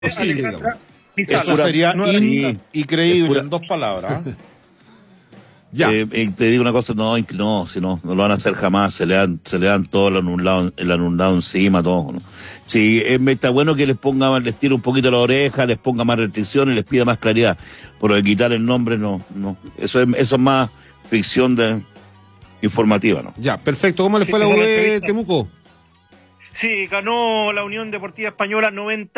posible. Eso sería increíble en 2 palabras. Ya. Te digo una cosa, no, si no lo van a hacer jamás, se le dan todo el anulado encima, todo, ¿no? Sí, está bueno que les tire un poquito la oreja, les ponga más restricciones, les pida más claridad, pero de quitar el nombre, no, eso es más ficción informativa, ¿no? Ya, perfecto. ¿Cómo le fue la U de Temuco? Sí, ganó la Unión Deportiva Española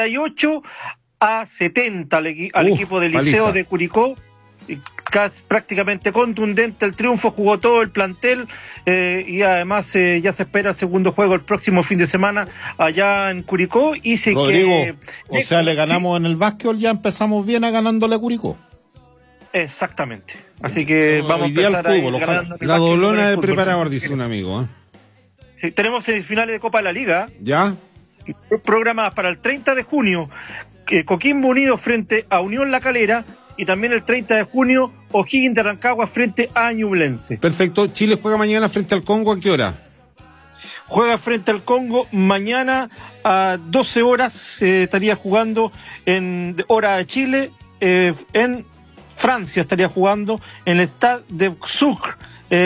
98-70 al equipo del Liceo de Curicó. Prácticamente contundente el triunfo, jugó todo el plantel y además ya se espera el segundo juego el próximo fin de semana allá en Curicó. Rodrigo, le ganamos en el básquetbol, ya empezamos bien ganándole a Curicó. Exactamente, así que vamos a empezar al fútbol, la doblona de preparador, dice un amigo. Sí, tenemos semifinales de Copa de la Liga. ¿Ya? Programadas para el 30 de junio, Coquimbo Unido frente a Unión La Calera, y también el 30 de junio, O'Higgins de Rancagua frente a Ñublense. Perfecto. Chile juega mañana frente al Congo, ¿a qué hora? Juega frente al Congo mañana a 12 horas, estaría jugando en hora de Chile, en Francia estaría jugando, en el Stade de Sucre,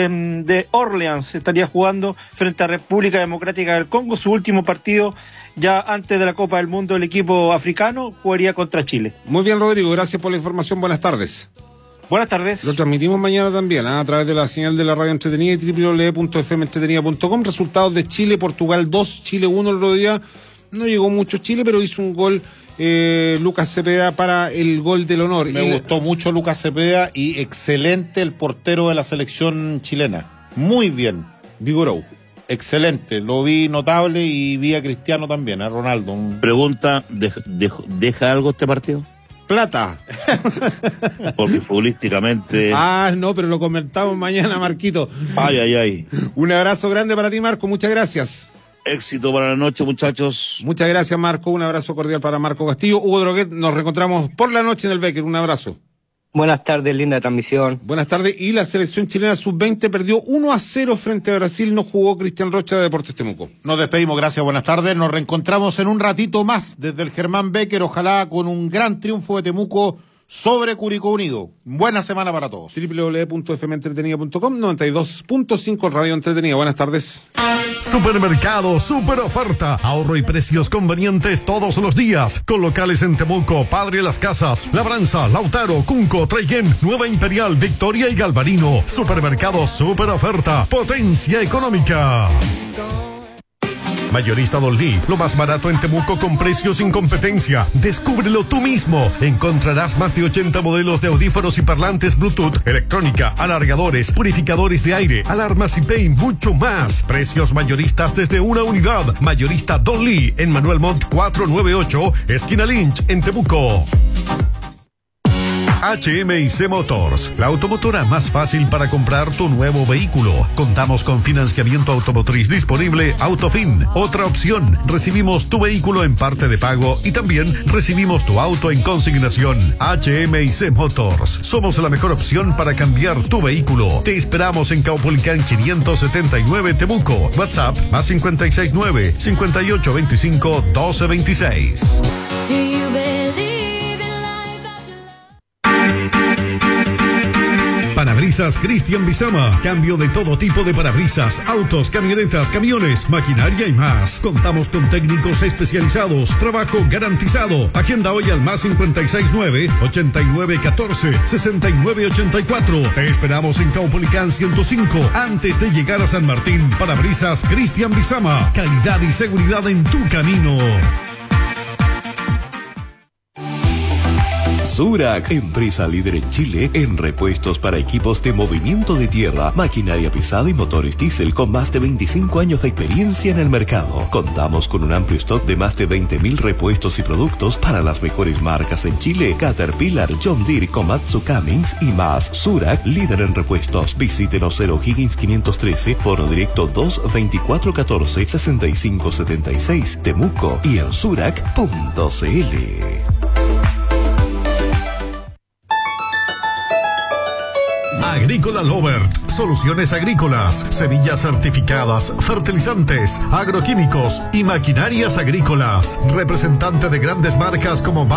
de Orleans, estaría jugando frente a República Democrática del Congo, su último partido ya antes de la Copa del Mundo. El equipo africano jugaría contra Chile. Muy bien, Rodrigo, gracias por la información, buenas tardes. Buenas tardes. Lo transmitimos mañana también, a través de la señal de la radio entretenida y www.fmentretenida.com. Resultados de Chile, Portugal 2, Chile 1 el otro día. No llegó mucho Chile, pero hizo un gol Lucas Cepeda para el gol del honor. Me gustó mucho Lucas Cepeda y excelente el portero de la selección chilena. Muy bien. Vigorou. Excelente, lo vi notable y vi a Cristiano también, a Ronaldo. Pregunta, ¿deja algo este partido? Plata. Porque futbolísticamente... no, pero lo comentamos mañana, Marquito. Ay. Un abrazo grande para ti, Marco, muchas gracias. Éxito para la noche, muchachos. Muchas gracias, Marco, un abrazo cordial para Marco Castillo. Hugo Droguet, nos reencontramos por la noche en el Becker, un abrazo. Buenas tardes, linda transmisión. Buenas tardes. Y la selección chilena sub-20 perdió 1-0 frente a Brasil. No jugó Cristian Rocha de Deportes Temuco. Nos despedimos, gracias, buenas tardes. Nos reencontramos en un ratito más desde el Germán Becker, ojalá con un gran triunfo de Temuco sobre Curicó Unido. Buena semana para todos. www.fmentretenida.com, 92.5 Radio Entretenida. Buenas tardes. Supermercado Super Oferta, ahorro y precios convenientes todos los días, con locales en Temuco, Padre Las Casas, Labranza, Lautaro, Cunco, Traiguén, Nueva Imperial, Victoria y Galvarino. Supermercado Super Oferta, potencia económica. Mayorista Don Lee, lo más barato en Temuco con precios sin competencia. Descúbrelo tú mismo. Encontrarás más de 80 modelos de audífonos y parlantes Bluetooth, electrónica, alargadores, purificadores de aire, alarmas y y mucho más. Precios mayoristas desde una unidad. Mayorista Don Lee en Manuel Montt 498, esquina Lynch, en Temuco. HMIC Motors, la automotora más fácil para comprar tu nuevo vehículo. Contamos con financiamiento automotriz disponible Autofin. Otra opción, recibimos tu vehículo en parte de pago y también recibimos tu auto en consignación. HMIC Motors, somos la mejor opción para cambiar tu vehículo. Te esperamos en Caupolicán 579 Temuco. WhatsApp más 569-5825-1226. Parabrisas Cristian Bizama. Cambio de todo tipo de parabrisas, autos, camionetas, camiones, maquinaria y más. Contamos con técnicos especializados. Trabajo garantizado. Agenda hoy al más 569-8914-6984. Te esperamos en Caupolicán 105. Antes de llegar a San Martín, Parabrisas Cristian Bizama. Calidad y seguridad en tu camino. Surac, empresa líder en Chile en repuestos para equipos de movimiento de tierra, maquinaria pesada y motores diésel con más de 25 años de experiencia en el mercado. Contamos con un amplio stock de más de 20.000 repuestos y productos para las mejores marcas en Chile: Caterpillar, John Deere, Komatsu, Cummins y más. Surac, líder en repuestos. Visítenos en O'Higgins 513, Foro Directo 2-2414-6576, Temuco y en surac.cl. Agrícola Lovert, soluciones agrícolas, semillas certificadas, fertilizantes, agroquímicos y maquinarias agrícolas. Representante de grandes marcas como